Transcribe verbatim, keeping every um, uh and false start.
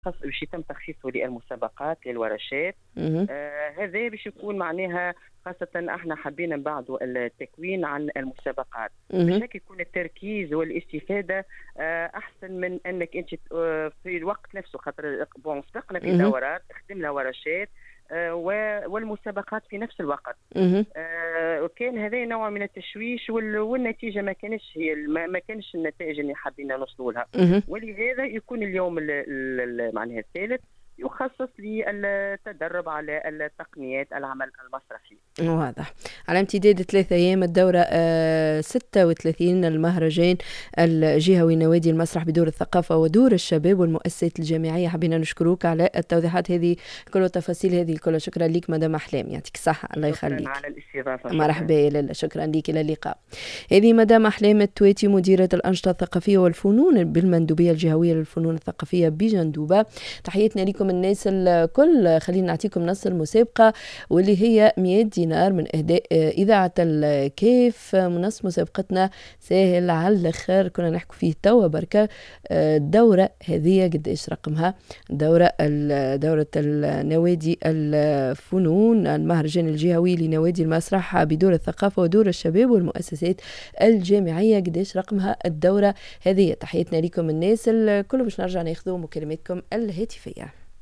خاص باش يتم تخصيصه للمسابقات للورشات. اهم. آه هذا باش يكون معناها خاصة احنا حبينا نبعدوا التكوين عن المسابقات، باش اهم. هيك يكون التركيز والاستفادة آه أحسن من أنك أنت آه في الوقت نفسه. خاطر بون سبقنا في اهم. دورات خدمنا ورشات آه والمسابقات في نفس الوقت. اهم. آه وكان هذا نوع من التشويش والنتيجة ما كانش هي ما, ما كانش النتائج اللي حابين نوصلوا لها. اهم. ولهذا يكون اليوم ال ال معناها الثالث يخصص للتدرب على التقنيات العمل المسرحي. واضح. على امتداد ثلاثة أيام الدورة آه ستة وثلاثين المهرجان الجهوي نوادي المسرح بدور الثقافة ودور الشباب والمؤسسات الجامعية. حبينا نشكروك على التوضيحات هذه كل التفاصيل هذه كل. شكرا لك مدام أحلام، يعطيك الصحة. الله يخليك. شكرا على الاستضافة. مرحبا لاله، شكرا لك. إلى اللقاء. هذه مدام أحلام التويتي مديرة الأنشطة الثقافية والفنون بالمندوبية الجهوية للفنون الثقافية بجندوبة. تحياتنا لكم الناس الكل. خلينا نعطيكم نص المسابقة واللي هي مئة دينار من إهداء إذاعة الكيف. منص مسابقتنا سهل على الآخر، كنا نحكوا فيه توا بركة. الدورة هذه قديش رقمها؟ دورة دورة النوادي الفنون المهرجان الجهوي لنوادي المسرح بدور الثقافة ودور الشباب والمؤسسات الجامعية. قديش رقمها الدورة هذه؟ تحياتنا لكم الناس الكل. باش نرجع ناخذوا مكالماتكم الهاتفية.